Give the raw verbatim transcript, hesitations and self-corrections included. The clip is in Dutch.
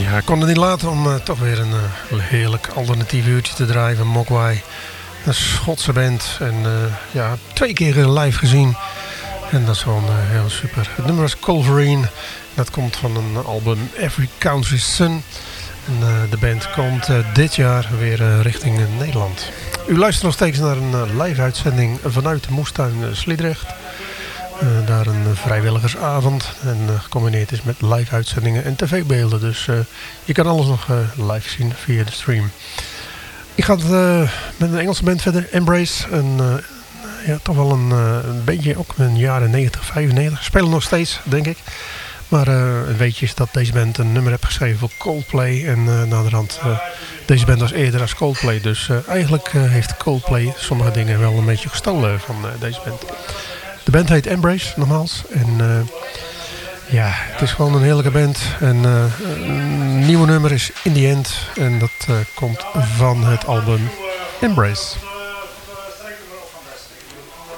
Ja, ik kon het niet laten om uh, toch weer een uh, heerlijk alternatief uurtje te draaien van Mogwai. Een Schotse band. En uh, ja, twee keer live gezien. En dat is gewoon uh, heel super. Het nummer is Culverine. Dat komt van een album Every Country Sun. En, uh, de band komt uh, dit jaar weer uh, richting uh, Nederland. U luistert nog steeds naar een uh, live uitzending vanuit de moestuin uh, Sliedrecht. Uh, daar een uh, vrijwilligersavond. En uh, gecombineerd is met live uitzendingen en tv-beelden. Dus uh, je kan alles nog uh, live zien via de stream. Ik ga het, uh, met een Engelse band verder. Embrace. En, uh, ja, toch wel een, uh, een beetje ook in de jaren negentig, vijfennegentig. Spelen nog steeds, denk ik. Maar uh, het weetje is dat deze band een nummer heeft geschreven voor Coldplay. En uh, naderhand, uh, deze band was eerder als Coldplay. Dus uh, eigenlijk uh, heeft Coldplay sommige dingen wel een beetje gestolen van uh, deze band. De band heet Embrace, nogmaals. En uh, ja, het is gewoon een heerlijke band. En uh, een nieuwe nummer is In The End. En dat uh, komt van het album Embrace.